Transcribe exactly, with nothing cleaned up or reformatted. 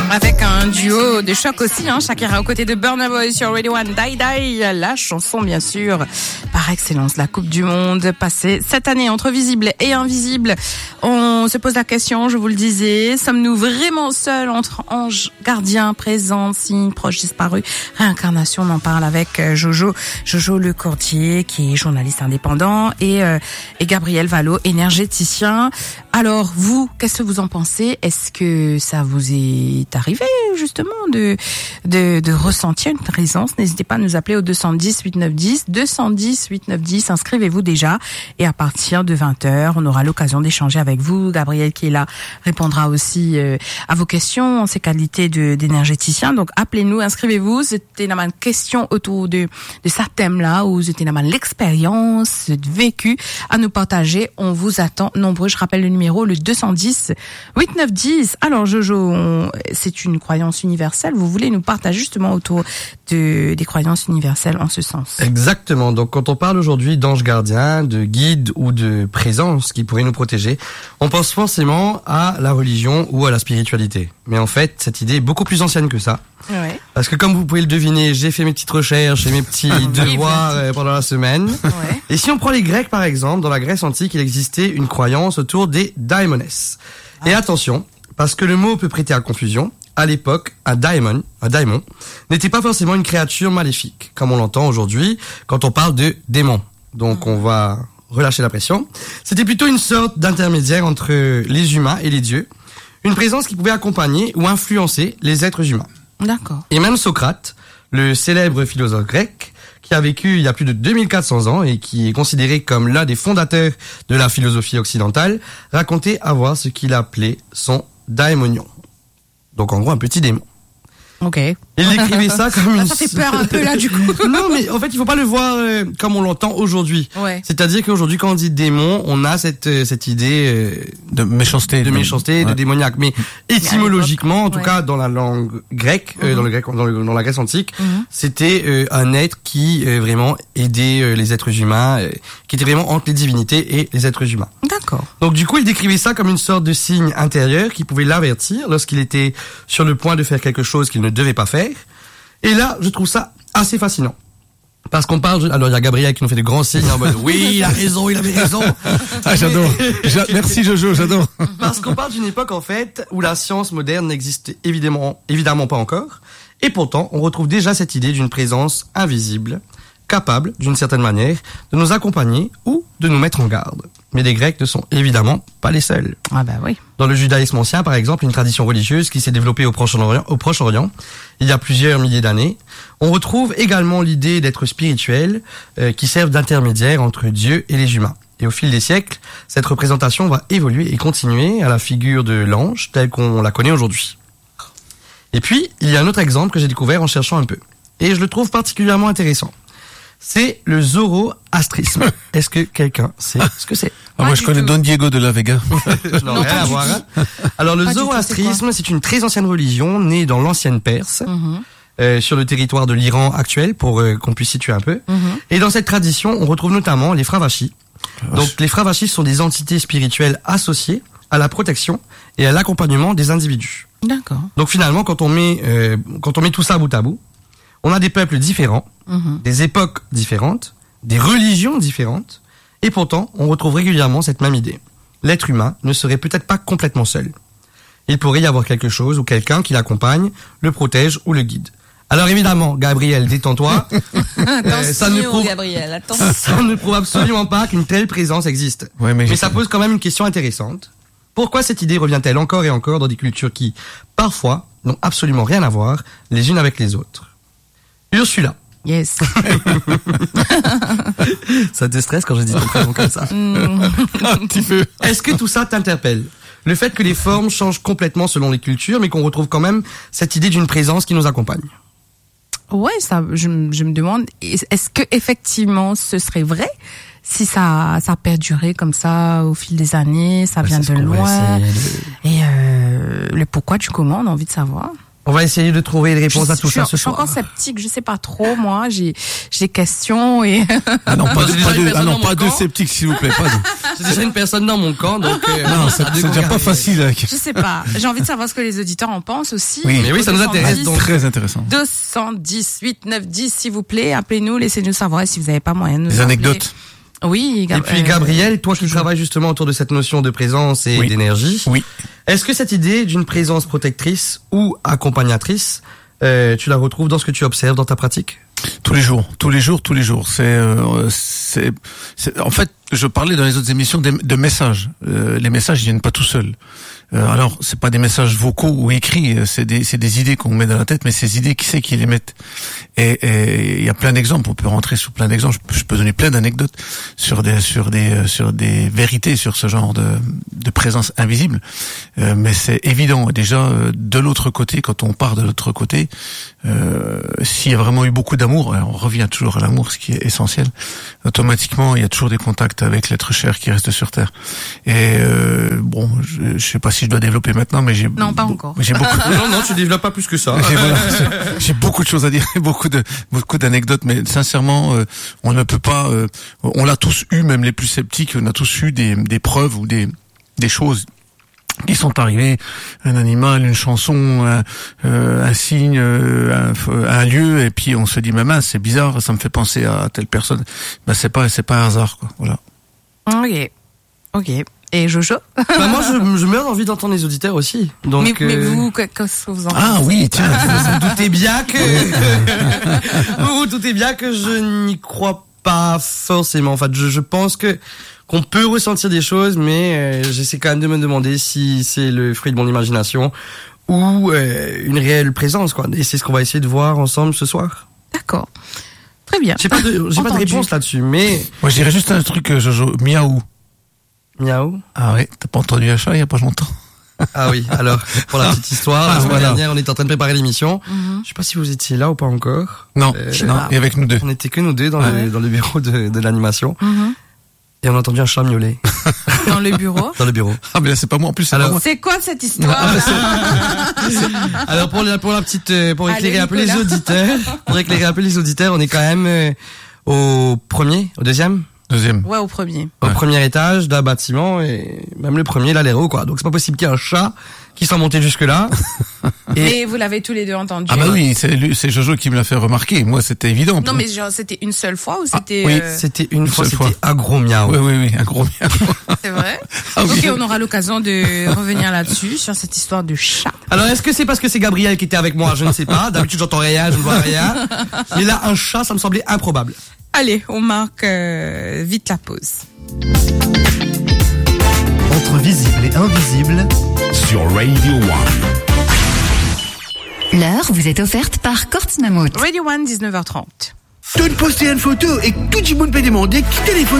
Avec un duo de choc aussi, hein, Shakira aux côtés de Burna Boy sur Radio One, Die Die, la chanson bien sûr par excellence, la Coupe du Monde passée cette année entre visible et invisible. On se pose la question, je vous le disais, sommes-nous vraiment seuls entre anges gardiens, présents, signes, proches disparus, réincarnation? On en parle avec Jojo, Jojo Le Courtier qui est journaliste indépendant et, euh, et Gabriel Vallot, énergéticien. Alors vous, qu'est-ce que vous en pensez? Est-ce que ça vous est arrivé justement de, de, de ressentir une présence? N'hésitez pas à nous appeler au deux cent dix huit neuf dix, deux cent dix huit neuf dix, inscrivez-vous déjà et à partir de vingt heures, on aura l'occasion d'échanger avec vous. Gabriel qui est là répondra aussi euh, à vos questions en ses qualités de, d'énergéticien. Donc appelez-nous, inscrivez-vous. C'était une question autour de, de ce thème-là ou c'était une l'expérience vécue à nous partager. On vous attend nombreux. Je rappelle le numéro, le deux cent dix huit neuf dix. Alors Jojo, on, c'est une croyance universelle. Vous voulez nous partager justement autour de, des croyances universelles en ce sens? Exactement. Donc quand on parle aujourd'hui d'anges gardiens, de guides ou de présence qui pourraient nous protéger, on pense forcément à la religion ou à la spiritualité. Mais en fait, cette idée est beaucoup plus ancienne que ça. Ouais. Parce que comme vous pouvez le deviner, j'ai fait mes petites recherches et mes petits devoirs euh, pendant la semaine. Ouais. Et si on prend les Grecs par exemple, dans la Grèce antique, il existait une croyance autour des daimones. Ah. Et attention, parce que le mot peut prêter à confusion, à l'époque, un daimon, un daimon, n'était pas forcément une créature maléfique, comme on l'entend aujourd'hui quand on parle de démon. Donc on va relâcher la pression. C'était plutôt une sorte d'intermédiaire entre les humains et les dieux, une présence qui pouvait accompagner ou influencer les êtres humains. D'accord. Et même Socrate, le célèbre philosophe grec, qui a vécu il y a plus de deux mille quatre cents ans et qui est considéré comme l'un des fondateurs de la philosophie occidentale, racontait avoir ce qu'il appelait son daimonion. Donc en gros un petit démon. Ok. Il décrivait ça comme une... Ça fait peur un peu là du coup. Non mais en fait il faut pas le voir euh, comme on l'entend aujourd'hui. Ouais. C'est-à-dire qu'aujourd'hui quand on dit démon, on a cette euh, cette idée euh, de méchanceté, de méchanceté, ouais. de démoniaque. Mais étymologiquement, en tout ouais. cas dans la langue grecque, mm-hmm. euh, dans le grec, dans, le, dans la Grèce antique, mm-hmm. c'était euh, un être qui euh, vraiment aidait euh, les êtres humains, euh, qui était vraiment entre les divinités et les êtres humains. D'accord. Donc du coup, il décrivait ça comme une sorte de signe intérieur qui pouvait l'avertir lorsqu'il était sur le point de faire quelque chose qu'il ne devait pas faire. Et là, je trouve ça assez fascinant. Parce qu'on parle, alors il y a Gabriel qui nous fait de grands signes en mode oui, il a raison, il avait raison. Ah, j'adore. J'a- Merci Jojo, j'adore. Parce qu'on parle d'une époque en fait où la science moderne n'existe évidemment, évidemment pas encore. Et pourtant, on retrouve déjà cette idée d'une présence invisible, capable, d'une certaine manière, de nous accompagner ou de nous mettre en garde. Mais les Grecs ne sont évidemment pas les seuls. Ah bah oui. Dans le judaïsme ancien, par exemple, une tradition religieuse qui s'est développée au Proche-Orient, au Proche-Orient, il y a plusieurs milliers d'années, on retrouve également l'idée d'êtres spirituels euh, qui servent d'intermédiaires entre Dieu et les humains. Et au fil des siècles, cette représentation va évoluer et continuer à la figure de l'ange telle qu'on la connaît aujourd'hui. Et puis, il y a un autre exemple que j'ai découvert en cherchant un peu. Et je le trouve particulièrement intéressant. C'est le zoroastrisme. Est-ce que quelqu'un sait ce que c'est? Ah, moi je connais tout. Don Diego de la Vega. Non, rien à voir. Hein. Alors le Pas du tout, zoroastrisme, c'est une très ancienne religion née dans l'ancienne Perse, Mm-hmm. euh, sur le territoire de l'Iran actuel, pour euh, qu'on puisse situer un peu. Mm-hmm. Et dans cette tradition, on retrouve notamment les fravachis. Donc les fravachis sont des entités spirituelles associées à la protection et à l'accompagnement des individus. D'accord. Donc finalement, quand on met euh, quand on met tout ça bout à bout, on a des peuples différents, Mm-hmm. des époques différentes, des religions différentes, et pourtant, on retrouve régulièrement cette même idée. L'être humain ne serait peut-être pas complètement seul. Il pourrait y avoir quelque chose ou quelqu'un qui l'accompagne, le protège ou le guide. Alors évidemment, Gabriel, détends-toi. Attention, ça ne prouve- Gabriel, attention. Ça ne prouve absolument pas qu'une telle présence existe. Ouais, mais, Mais ça pose quand même une question intéressante. Pourquoi cette idée revient-elle encore et encore dans des cultures qui, parfois, n'ont absolument rien à voir les unes avec les autres? Ursula. Yes. Ça te stresse quand je dis ton prénom comme ça? un petit peu. Est-ce que tout ça t'interpelle? Le fait que les formes changent complètement selon les cultures, mais qu'on retrouve quand même cette idée d'une présence qui nous accompagne. Ouais, ça, je, me- je me demande, est-ce que effectivement ce serait vrai si ça, ça perdurait comme ça au fil des années, ça vient C'est ce de qu'on va loin, essayer de- et euh, le pourquoi du comment, on a envie de savoir. On va essayer de trouver les réponses je, à tout je, ça je, ce je suis soir. encore sceptique, je sais pas trop, moi. J'ai, j'ai des questions et. Ah non, pas Moi, de, j'ai déjà pas une de, ah personne non, dans mon pas de camp. sceptique, s'il vous plaît, pas de. J'ai déjà une personne dans mon camp, donc. Euh, Non, c'est à c'est déjà pas découvrir. facile. Avec... Je sais pas. J'ai envie de savoir ce que les auditeurs en pensent aussi. Oui. Mais oui, ça nous intéresse, donc. Très intéressant. deux cent dix, huit, neuf, dix, s'il vous plaît. Appelez-nous, laissez-nous savoir si vous n'avez pas moyen de nous Des appeler. anecdotes. Oui, Gab- Et puis euh, Gabriel, toi qui travailles justement autour de cette notion de présence et Oui. d'énergie, Oui. est-ce que cette idée d'une présence protectrice ou accompagnatrice, euh, tu la retrouves dans ce que tu observes dans ta pratique? Tous les jours, tous les jours, tous les jours. C'est, euh, c'est, c'est, en fait, je parlais dans les autres émissions de, de messages. Euh, les messages, ils viennent pas tout seuls. Euh, alors, c'est pas des messages vocaux ou écrits, c'est des, c'est des idées qu'on met dans la tête, mais ces idées, qui c'est qui les met? Et il y a plein d'exemples. On peut rentrer sur plein d'exemples. Je, je peux donner plein d'anecdotes sur des, sur des, sur des vérités sur ce genre de, de présence invisible. Euh, mais c'est évident. Déjà, euh, de l'autre côté, quand on part de l'autre côté, euh, s'il y a vraiment eu beaucoup d'amour, on revient toujours à l'amour, ce qui est essentiel. Automatiquement, il y a toujours des contacts avec l'être cher qui reste sur terre. Et euh, bon, je, je sais pas si je dois développer maintenant, mais j'ai Non, pas encore. j'ai beaucoup. Non, non, tu développes pas plus que ça. J'ai, voilà, j'ai- j'ai beaucoup de choses à dire, beaucoup de beaucoup d'anecdotes, mais sincèrement, euh, on ne peut pas. Euh, on l'a tous eu, même les plus sceptiques, on a tous eu des, des preuves ou des des choses qui sont arrivées, un animal, une chanson, un, euh, un signe, euh, un, un lieu, et puis on se dit, mais mince, c'est bizarre, ça me fait penser à telle personne. Ben c'est pas c'est pas un hasard, quoi. Voilà. Ok. Ok. Et Jojo? Bah, moi, je, je meurs envie d'entendre les auditeurs aussi. Donc, mais, mais euh, vous, que- qu'est-ce que vous en Ah pensez? oui, tiens. vous vous doutez bien que vous vous doutez bien que je n'y crois pas forcément. En fait, je, je pense que qu'on peut ressentir des choses, mais euh, j'essaie quand même de me demander si c'est le fruit de mon imagination ou euh, une réelle présence, quoi. Et c'est ce qu'on va essayer de voir ensemble ce soir. D'accord. Très bien. J'ai pas de, j'ai pas de Entendu. réponse là-dessus, mais Moi, je dirais juste un truc, euh, Jojo, miaou. miaou. Ah ouais, t'as pas entendu un chat il y a pas longtemps? Ah oui, alors, pour la petite histoire, la Ah, semaine voilà. dernière, on était en train de préparer l'émission. Mhm. Je sais pas si vous étiez là ou pas encore. Non, Euh, sais non, pas. et avec nous deux. On était que nous deux dans, Ah le, ouais. dans le bureau de, de l'animation. Mhm. Et on a entendu un chat miauler Dans le bureau. dans le bureau. Ah, mais là, c'est pas moi, en plus, c'est Alors- pas moi. C'est quoi cette histoire? Alors pour la, pour la petite, euh, pour éclairer Allez, un peu les Nicolas. auditeurs, pour éclairer un peu les auditeurs, on est quand même euh, au premier, au deuxième, Deuxième. Ouais, au premier. au Ouais. premier étage d'un bâtiment et même le premier, là, les héros, quoi. Donc c'est pas possible qu'il y ait un chat qui soit monté jusque là. Et Mais vous l'avez tous les deux entendu. Ah bah oui, c'est lui- c'est Jojo qui me l'a fait remarquer. Moi, c'était évident. Non, mais genre, c'était une seule fois ou c'était... oui, euh, c'était une fois, seule fois. c'était un gros miaou. Oui, oui, oui, un gros miaou. C'est vrai? Ah oui. Ok, on aura l'occasion de revenir là-dessus, sur cette histoire de chat. Alors est-ce que c'est parce que c'est Gabriel qui était avec moi? Je ne sais pas. D'habitude j'entends rien, je ne vois rien. Mais là un chat, ça me semblait improbable. Allez, on marque euh, vite la pause. Entre visible et invisible, sur Radio One. L'heure vous est offerte par Kortsmammut. Radio One, dix-neuf heures trente. tu poster une photo et tout le monde peut demander qui téléphone